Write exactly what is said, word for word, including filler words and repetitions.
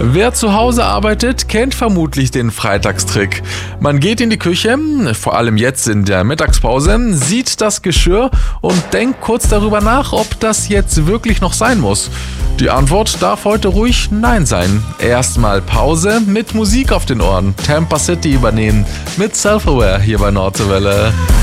Wer zu Hause arbeitet, kennt vermutlich den Freitagstrick. Man geht in die Küche, vor allem jetzt in der Mittagspause, sieht das Geschirr und denkt kurz darüber nach, ob das jetzt wirklich noch sein muss. Die Antwort darf heute ruhig Nein sein. Erstmal Pause mit Musik auf den Ohren. Tampa City übernehmen mit Self-Aware hier bei Nordwelle.